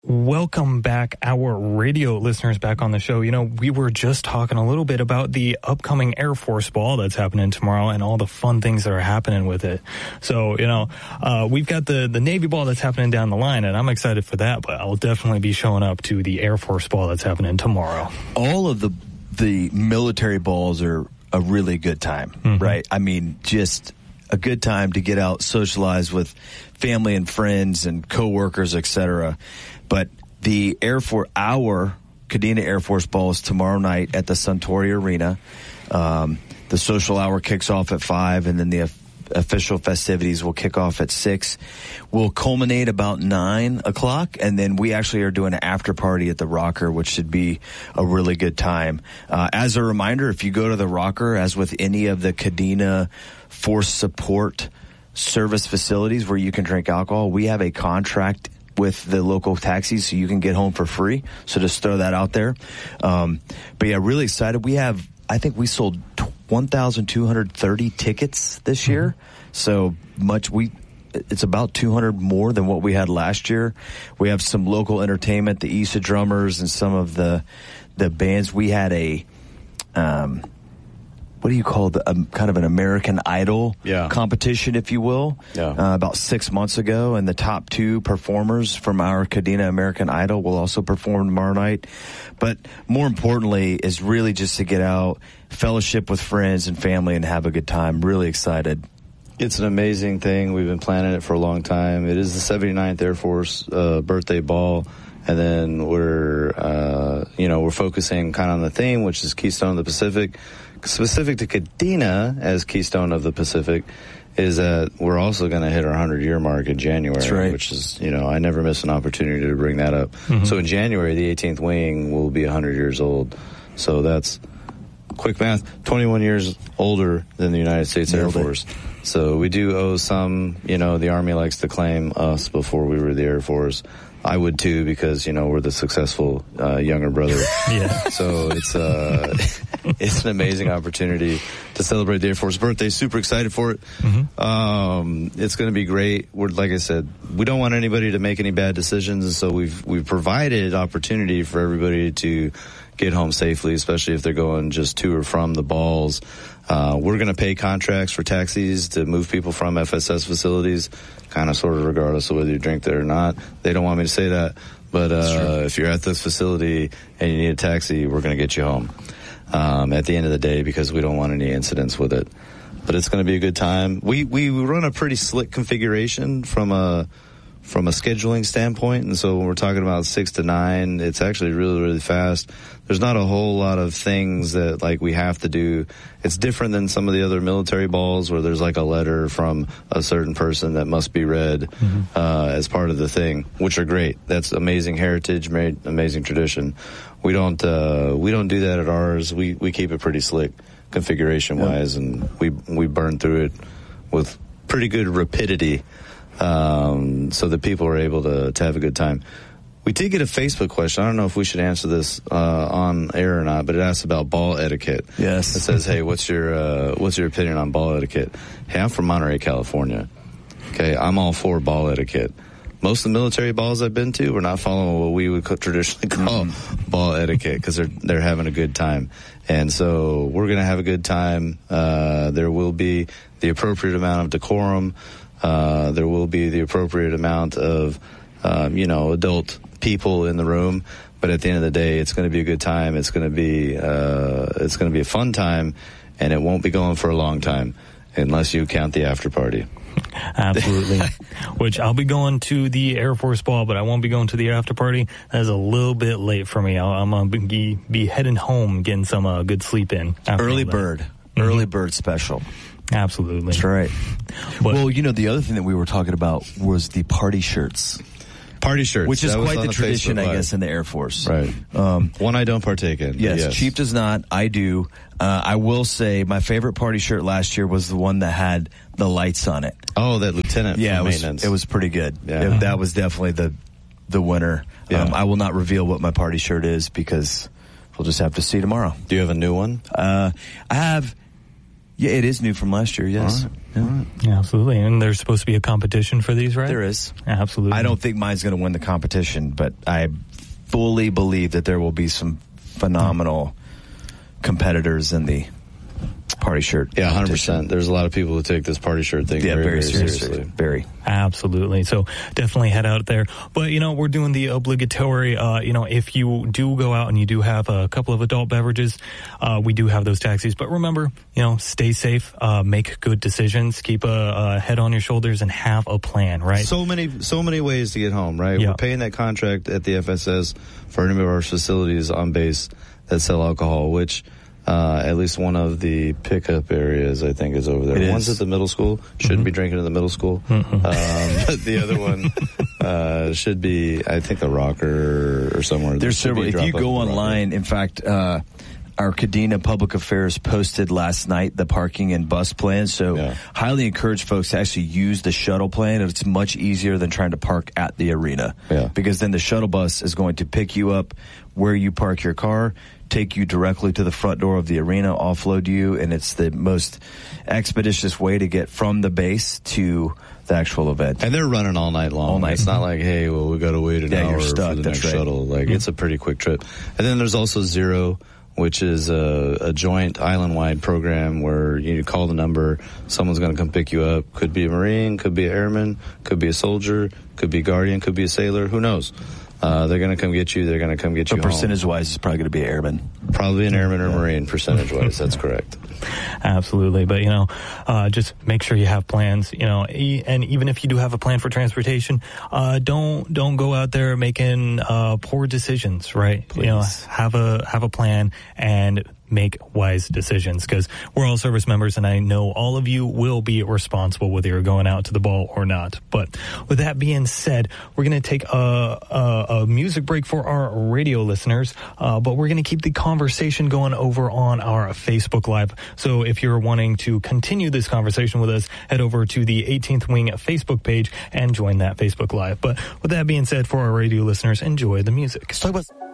welcome back our radio listeners back on the show. You know, we were just talking a little bit about the upcoming Air Force Ball that's happening tomorrow and all the fun things that are happening with it. So, you know, we've got the Navy Ball that's happening down the line, and I'm excited for that, but I'll definitely be showing up to the Air Force Ball that's happening tomorrow. All of the military balls are a really good time, right? I mean, just a good time to get out, socialize with family and friends and coworkers, etc. But the our Kadena Air Force Ball is tomorrow night at the Suntory Arena. The social hour kicks off at 5, and then the official festivities will kick off at 6. We'll culminate about 9 o'clock, and then we actually are doing an after party at the Rocker, which should be a really good time. As a reminder, if you go to the Rocker, as with any of the Kadena Force Support service facilities where you can drink alcohol, we have a contract with the local taxis so you can get home for free. So just throw that out there. But yeah, really excited. I think we sold 1,230 tickets this year. So much it's about 200 more than what we had last year. We have some local entertainment, the Issa Drummers and some of the bands. We had a, what do you call it? Kind of an American Idol competition, if you will, about 6 months ago. And the top 2 performers from our Kadena American Idol will also perform tomorrow night. But more importantly is really just to get out, fellowship with friends and family, and have a good time. Really excited. It's an amazing thing. We've been planning it for a long time. It is the 79th Air Force birthday ball. And then we're focusing kind of on the theme, which is Keystone of the Pacific. Specific to Kadena as Keystone of the Pacific is that we're also going to hit our 100-year mark in January, which is, I never miss an opportunity to bring that up. So in January, the 18th Wing will be 100 years old. So that's, quick math, 21 years older than the United States Air Force. So we do owe some, the Army likes to claim us before we were the Air Force. I would too, because we're the successful younger brother. So it's an amazing opportunity to celebrate the Air Force birthday. Super excited for it. It's going to be great. Like I said, we don't want anybody to make any bad decisions, and so we've provided opportunity for everybody to get home safely, especially if they're going just to or from the balls. We're going to pay contracts for taxis to move people from FSS facilities, kind of sort of regardless of whether you drink there or not. They don't want me to say that, but if you're at this facility and you need a taxi, we're going to get you home at the end of the day, because we don't want any incidents with it. But it's going to be a good time. We run a pretty slick configuration from a scheduling standpoint, and so when we're talking about 6 to 9, it's actually really, really fast. There's not a whole lot of things that we have to do. It's different than some of the other military balls where there's a letter from a certain person that must be read as part of the thing, which are great. That's amazing heritage, amazing tradition. We don't do that at ours. We keep it pretty slick configuration wise, and we burn through it with pretty good rapidity. So that people are able to have a good time. We did get a Facebook question. I don't know if we should answer this on air or not, but it asks about ball etiquette. Yes. It says, "Hey, what's your opinion on ball etiquette?" Hey, I'm from Monterey, California. Okay, I'm all for ball etiquette. Most of the military balls I've been to, we're not following what we would traditionally call ball etiquette, because they're having a good time, and so we're going to have a good time. There will be the appropriate amount of decorum. There will be the appropriate amount of, adult people in the room. But at the end of the day, it's going to be a good time. It's going to be a fun time, and it won't be going for a long time unless you count the after party. Absolutely. Which I'll be going to the Air Force Ball, but I won't be going to the after party. That's a little bit late for me. I'm going to be heading home, getting some good sleep in. Early bird special. Absolutely. That's right. Well, the other thing that we were talking about was the party shirts. Party shirts. Which is quite the tradition, I guess, in the Air Force. Right. One I don't partake in. Yes, Chief does not. I do. I will say my favorite party shirt last year was the one that had the lights on it. Oh, that lieutenant from maintenance. It was pretty good. Yeah. That was definitely the winner. Yeah. I will not reveal what my party shirt is because we'll just have to see tomorrow. Do you have a new one? I have Yeah, it is new from last year, yes. All right. Yeah. All right. Yeah, absolutely. And there's supposed to be a competition for these, right? There is. Absolutely. I don't think mine's going to win the competition, but I fully believe that there will be some phenomenal competitors in the party shirt. Yeah, 100%. There's a lot of people who take this party shirt thing very seriously. Very. Absolutely. So definitely head out there. But, we're doing the obligatory, if you do go out and you do have a couple of adult beverages, we do have those taxis. But remember, stay safe, make good decisions, keep a head on your shoulders, and have a plan, right? So many ways to get home, right? Yeah. We're paying that contract at the FSS for any of our facilities on base that sell alcohol, which at least one of the pickup areas, I think, is over there. One's at the middle school. Shouldn't be drinking in the middle school. But the other one should be, I think, the Rocker or somewhere. There's several. If you go online, in fact, our Kadena Public Affairs posted last night the parking and bus plan. So highly encourage folks to actually use the shuttle plan. It's much easier than trying to park at the arena. Yeah. Because then the shuttle bus is going to pick you up where you park your car, take you directly to the front door of the arena, offload you, and it's the most expeditious way to get from the base to the actual event. And they're running all night long. All night. It's not like, hey, well, we got to wait an hour you're stuck. for the That's next shuttle. Like, it's a pretty quick trip. And then there's also Zero, which is a joint island-wide program where you call the number, someone's going to come pick you up. Could be a Marine, could be an airman, could be a soldier, could be a guardian, could be a sailor, who knows? They're going to come get you. They're going to come get you home. Percentage-wise, it's probably going to be airman. Probably an airman or Marine, percentage-wise. That's correct. Absolutely. But, just make sure you have plans, and even if you do have a plan for transportation, don't go out there making poor decisions, right? Please. Have a plan and make wise decisions, because we're all service members, and I know all of you will be responsible whether you're going out to the ball or not. But with that being said, we're going to take a music break for our radio listeners, but we're going to keep the conversation going over on our Facebook Live. So if you're wanting to continue this conversation with us, head over to the 18th Wing Facebook page and join that Facebook Live. But with that being said, for our radio listeners, enjoy the music. Let's talk about